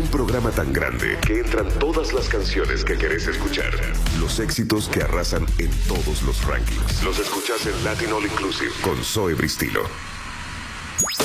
Un programa tan grande que entran todas las canciones que querés escuchar. Los éxitos que arrasan en todos los rankings. Los escuchás en Latin All Inclusive con Zoe Bristilo.